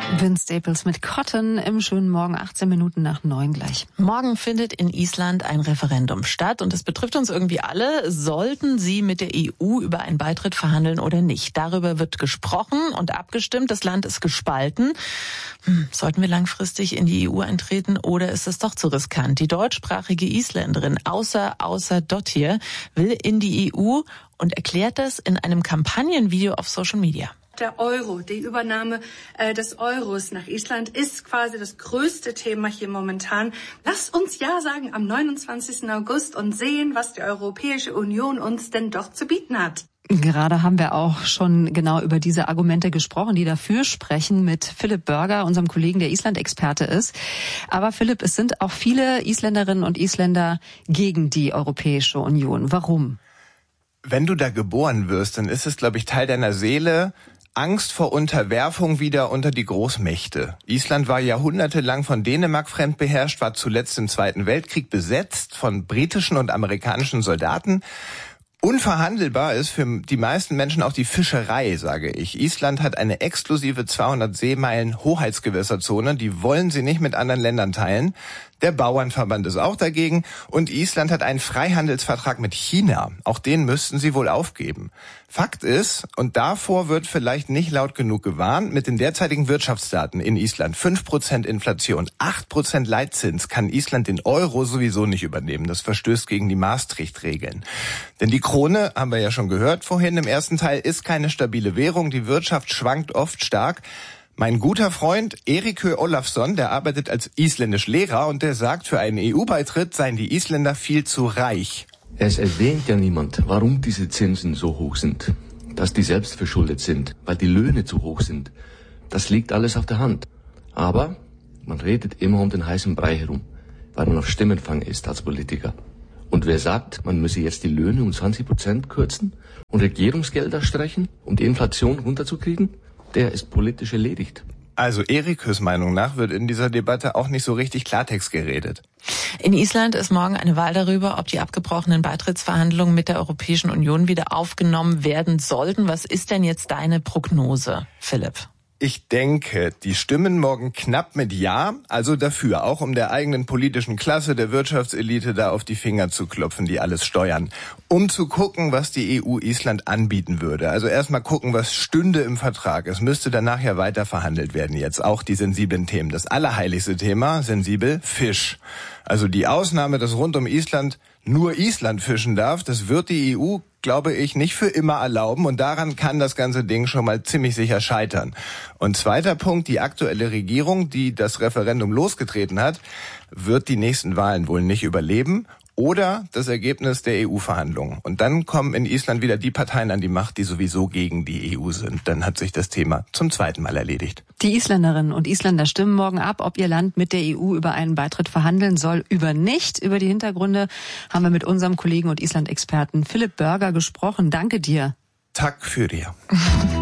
Vince Staples mit Cotton im schönen Morgen, 18 Minuten nach 9 gleich. Morgen findet in Island ein Referendum statt und es betrifft uns irgendwie alle. Sollten Sie mit der EU über einen Beitritt verhandeln oder nicht? Darüber wird gesprochen und abgestimmt. Das Land ist gespalten. Sollten wir langfristig in die EU eintreten oder ist es doch zu riskant? Die deutschsprachige Isländerin Ása Dottir will in die EU und erklärt das in einem Kampagnenvideo auf Social Media. Der Euro, die Übernahme des Euros nach Island ist quasi das größte Thema hier momentan. Lasst uns ja sagen am 29. August und sehen, was die Europäische Union uns denn doch zu bieten hat. Gerade haben wir auch schon genau über diese Argumente gesprochen, die dafür sprechen, mit Philipp Börger, unserem Kollegen, der Island-Experte ist. Aber Philipp, es sind auch viele Isländerinnen und Isländer gegen die Europäische Union. Warum? Wenn du da geboren wirst, dann ist es, glaube ich, Teil deiner Seele, Angst vor Unterwerfung wieder unter die Großmächte. Island war jahrhundertelang von Dänemark fremdbeherrscht, war zuletzt im Zweiten Weltkrieg besetzt von britischen und amerikanischen Soldaten. Unverhandelbar ist für die meisten Menschen auch die Fischerei, sage ich. Island hat eine exklusive 200 Seemeilen Hoheitsgewässerzone, die wollen sie nicht mit anderen Ländern teilen. Der Bauernverband ist auch dagegen und Island hat einen Freihandelsvertrag mit China. Auch den müssten sie wohl aufgeben. Fakt ist, und davor wird vielleicht nicht laut genug gewarnt, mit den derzeitigen Wirtschaftsdaten in Island 5% Inflation, 8% Leitzins kann Island den Euro sowieso nicht übernehmen. Das verstößt gegen die Maastricht-Regeln. Denn die Krone, haben wir ja schon gehört vorhin im ersten Teil, ist keine stabile Währung. Die Wirtschaft schwankt oft stark. Mein guter Freund Eiríkur Ólafsson, der arbeitet als Isländisch-Lehrer und der sagt, für einen EU-Beitritt seien die Isländer viel zu reich. Es erwähnt ja niemand, warum diese Zinsen so hoch sind. Dass die selbst verschuldet sind, weil die Löhne zu hoch sind. Das liegt alles auf der Hand. Aber man redet immer um den heißen Brei herum, weil man auf Stimmenfang ist als Politiker. Und wer sagt, man müsse jetzt die Löhne um 20% kürzen und Regierungsgelder streichen, um die Inflation runterzukriegen, der ist politisch erledigt. Also Eiríkurs Meinung nach wird in dieser Debatte auch nicht so richtig Klartext geredet. In Island ist morgen eine Wahl darüber, ob die abgebrochenen Beitrittsverhandlungen mit der Europäischen Union wieder aufgenommen werden sollten. Was ist denn jetzt deine Prognose, Philipp? Ich denke, die stimmen morgen knapp mit Ja, also dafür, auch um der eigenen politischen Klasse, der Wirtschaftselite da auf die Finger zu klopfen, die alles steuern. Um zu gucken, was die EU Island anbieten würde. Also erstmal gucken, was stünde im Vertrag. Es müsste danach ja weiter verhandelt werden jetzt, auch die sensiblen Themen. Das allerheiligste Thema, sensibel, Fisch. Also die Ausnahme, dass rund um Island nur Island fischen darf, das wird die EU, glaube ich, nicht für immer erlauben und daran kann das ganze Ding schon mal ziemlich sicher scheitern. Und zweiter Punkt, die aktuelle Regierung, die das Referendum losgetreten hat, wird die nächsten Wahlen wohl nicht überleben oder das Ergebnis der EU-Verhandlungen. Und dann kommen in Island wieder die Parteien an die Macht, die sowieso gegen die EU sind. Dann hat sich das Thema zum zweiten Mal erledigt. Die Isländerinnen und Isländer stimmen morgen ab, ob ihr Land mit der EU über einen Beitritt verhandeln soll, über nicht. Über die Hintergründe haben wir mit unserem Kollegen und Island-Experten Philipp Börger gesprochen. Danke dir. Tack für dir.